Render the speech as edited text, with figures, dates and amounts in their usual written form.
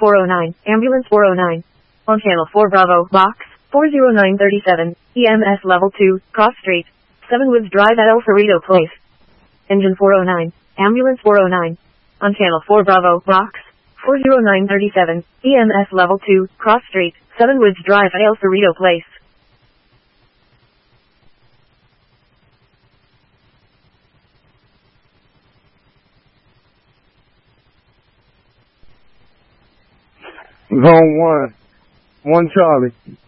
409, Ambulance 409. On channel 4 Bravo, box 40937, EMS level 2, Cross Street, 7 Woods Drive at El Cerrito Place. Engine 409, Ambulance 409. On channel 4 Bravo, box 40937, EMS level 2, Cross Street, 7 Woods Drive at El Cerrito Place. Zone 1, 1 Charlie.